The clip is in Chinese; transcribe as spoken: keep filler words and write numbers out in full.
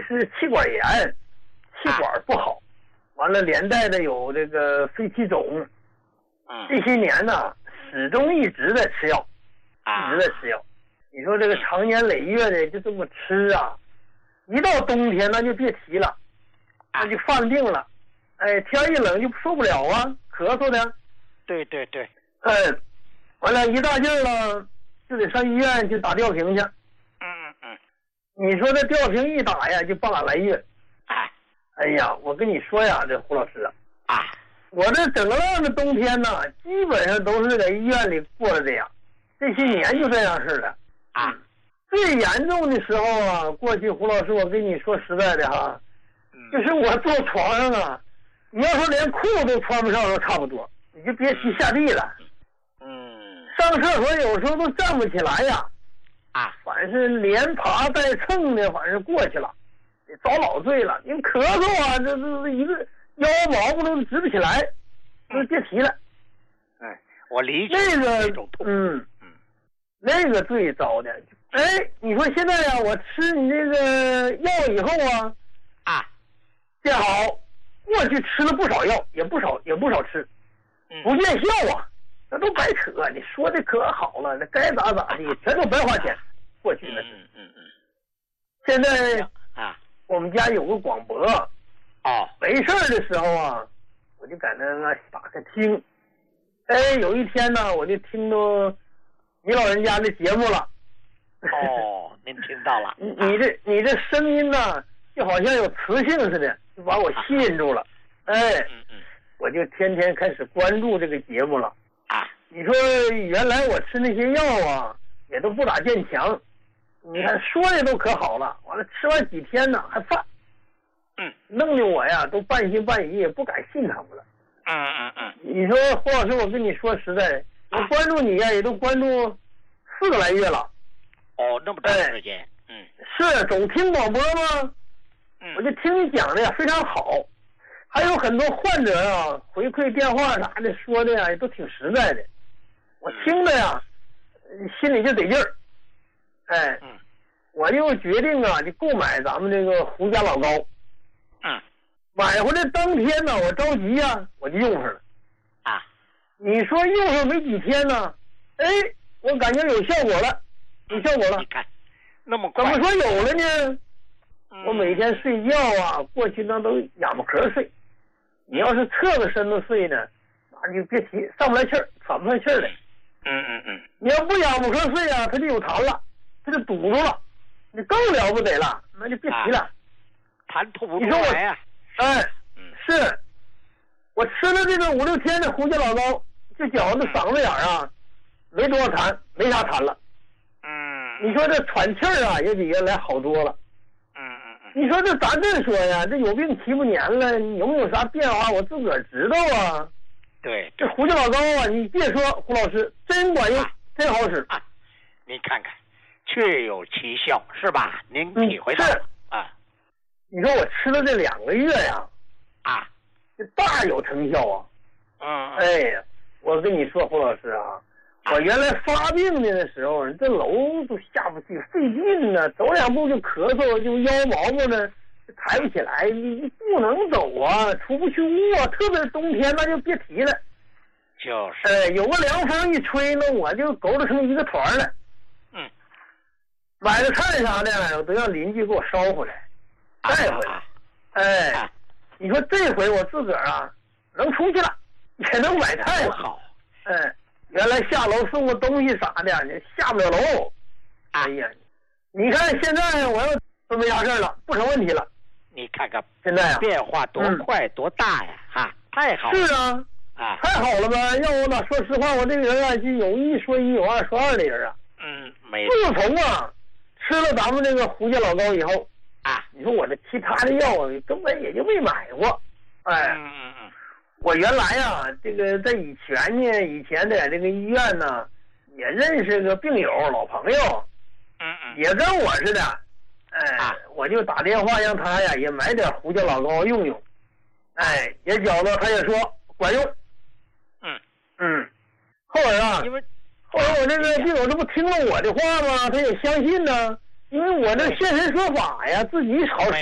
是气管炎，气管不好，完了连带的有这个肺气肿。这些年呢，始终一直在吃药，一直在吃药。你说这个长年累月的就这么吃啊，一到冬天那就别提了，那就犯病了。哎，天一冷就受不了啊，咳嗽的。 对对对。 哎，完了，一大劲儿了，就得上医院去打吊瓶去。 嗯嗯嗯。 你说这吊瓶一打呀，就半个来月。 哎。 哎呀，我跟你说呀，这胡老师啊。 啊。 我这整个浪的冬天呢，基本上都是在医院里过的这样，这些年就这样似的。 啊。 最严重的时候啊，过去胡老师，我跟你说实在的哈， 嗯、 就是我坐床上啊，你要说连裤都穿不上都差不多，你就别提下地了。 嗯。 上厕所有时候都站不起来呀。 啊。 反正连爬带蹭的，反正过去了，遭老罪了。因为咳嗽啊，这这一个腰毛不都直不起来，就别提了。 哎，我理解那个种痛。 嗯嗯， 那个最糟的。哎，你说现在呀、啊，我吃你这个药以后啊， 啊， 见好，过去吃了不少药，也不少也不少吃， 嗯、 不见效啊，那都白扯。你说的可好了，那该咋咋地，全都白花钱。过去那是， 嗯嗯嗯。 现在啊， 我们家有个广播， 哦， 没事儿的时候啊，我就在那个打开听。哎，有一天呢，我就听到你老人家的节目了。 哦，您听到了。 你你这你这声音呢，就好像有磁性似的，就把我吸引住了。哎， 嗯嗯， 我就天天开始关注这个节目了。 啊， 你说原来我吃那些药啊，也都不咋见强。你看说的都可好了，完了吃完几天呢还犯。 嗯， 弄得我呀都半信半疑，也不敢信他们了。 嗯嗯嗯。 你说胡老师，我跟你说实在，我关注你呀，也都关注四个来月了。 哦，那么长时间。哎、嗯， 是总听广播吗？ 嗯， 我就听你讲的呀非常好，还有很多患者啊回馈电话啥的说的呀也都挺实在的，我听的呀、嗯、心里就得劲儿。哎， 嗯， 我就决定啊就购买咱们这个胡家老膏。 嗯， 买回来当天呢，我着急呀、啊，我就用上了。 啊， 你说用上没几天呢，哎，我感觉有效果了，有效果了。 你看，那么快。 怎么说有了呢？ 嗯、 我每天睡觉啊，过去那都仰巴壳睡。你要是侧个身子睡呢，那就别提，上不来气儿，喘不上气儿来。 嗯嗯嗯。 你要不仰巴壳睡啊，它就有痰了，它就堵住了，你更了不得了，那就别提了。啊， 痰吐不出来呀、 啊！哎，嗯，是，我吃了这个五六天的胡椒老膏，就觉得嗓子眼儿啊，没多少痰，没啥痰了。 嗯， 你说这喘气儿啊，也比原来好多了。 嗯嗯嗯。 你说这咱这说呀，这有病七八年了，你有没有啥变化？我自个儿知道啊。 对， 这胡椒老膏啊，你别说，胡老师真管用，啊、真好使。 啊，您看看，确有其效，是吧？您体会到了、 嗯、 啊。 你说我吃了这两个月呀， 啊， 这大有成效啊！ 嗯， 哎呀，我跟你说，胡老师啊，我原来发病的那时候，这楼都下不去，费劲呢，走两步就咳嗽，就腰毛毛呢，抬不起来，你不能走啊，出不去屋啊，特别是冬天那就别提了。 就是， 哎，有个凉风一吹呢，我就勾搭成一个团了。 嗯， 买的菜啥的，我都让邻居给我捎回来。带回来，哎，啊、你说这回我自个儿啊能出去了，也能买菜了。 好， 哎，原来下楼送个东西啥的，你下不了楼。 哎呀，你看现在我要都没啥事了，不成问题了。 你看看现在啊， 变化多快、嗯、多大呀！哈，太好了。 是啊， 啊， 太好了吧？要我哪说实话，我这个人啊，就有一说一，有二说二的人啊。 嗯，没。 自从啊吃了咱们这个胡椒老膏以后。 啊， 你说我这其他的药根本也就没买过，哎， 嗯嗯嗯， 我原来啊，这个在以前呢，以前在这个医院呢，也认识个病友老朋友， 嗯嗯， 也跟我似的，哎， 啊、 我就打电话让他呀也买点胡椒老膏用用，哎，也觉得他也说管用， 嗯嗯，后来啊， 因为后来我这个病友这不听了我的话吗？他也相信呢。因为我这现身说法呀，自己好